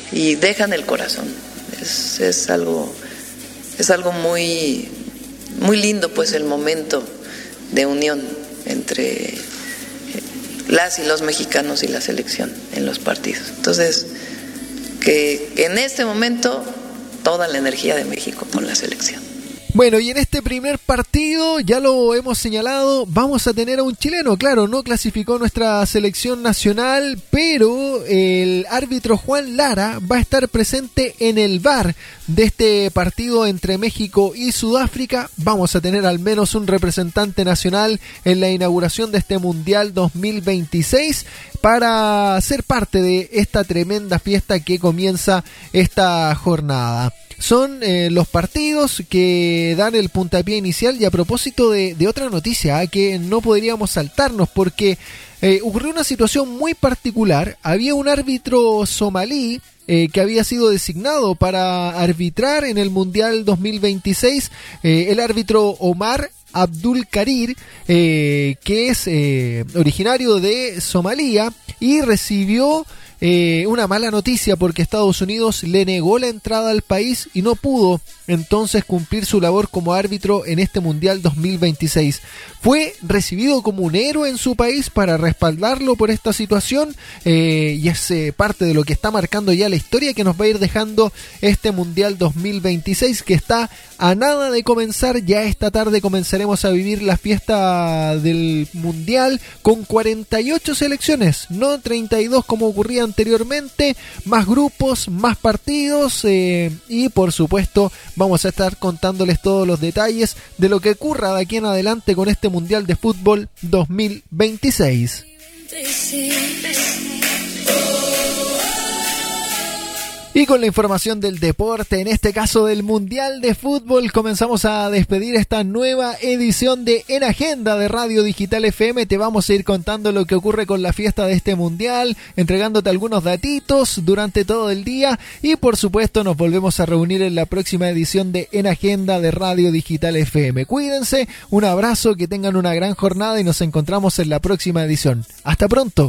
y dejan el corazón. Es algo muy, muy lindo, pues, el momento de unión entre las y los mexicanos y la selección en los partidos. Entonces, que en este momento toda la energía de México con la selección. Bueno, y en este primer partido, ya lo hemos señalado, vamos a tener a un chileno. Claro, no clasificó nuestra selección nacional, pero el árbitro Juan Lara va a estar presente en el VAR de este partido entre México y Sudáfrica. Vamos a tener al menos un representante nacional en la inauguración de este Mundial 2026 para ser parte de esta tremenda fiesta que comienza esta jornada. Son los partidos que dan el puntapié inicial. Y a propósito de otra noticia que no podríamos saltarnos, porque ocurrió una situación muy particular. Había un árbitro somalí que había sido designado para arbitrar en el Mundial 2026, el árbitro Omar Abdul Karir, que es originario de Somalia, y recibió una mala noticia porque Estados Unidos le negó la entrada al país y no pudo entonces cumplir su labor como árbitro en este Mundial 2026. Fue recibido como un héroe en su país para respaldarlo por esta situación, y es parte de lo que está marcando ya la historia que nos va a ir dejando este Mundial 2026, que está a nada de comenzar. Ya esta tarde comenzaremos a vivir la fiesta del Mundial con 48 selecciones, no 32 como ocurría anteriormente, más grupos, más partidos, y por supuesto vamos a estar contándoles todos los detalles de lo que ocurra de aquí en adelante con este Mundial de Fútbol 2026. Y con la información del deporte, en este caso del Mundial de Fútbol, comenzamos a despedir esta nueva edición de En Agenda de Radio Digital FM. Te vamos a ir contando lo que ocurre con la fiesta de este Mundial, entregándote algunos datitos durante todo el día, y por supuesto nos volvemos a reunir en la próxima edición de En Agenda de Radio Digital FM. Cuídense, un abrazo, que tengan una gran jornada y nos encontramos en la próxima edición. Hasta pronto.